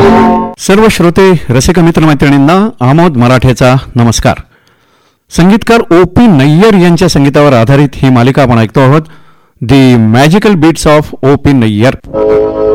सर्व श्रोते रसिक मित्रमैत्रिणींना आमोद मराठेचा नमस्कार. संगीतकार O.P. नय्यर यांच्या संगीतावर आधारित ही मालिका आपण ऐकतो आहोत, दी magical beats of O.P. Nayyar.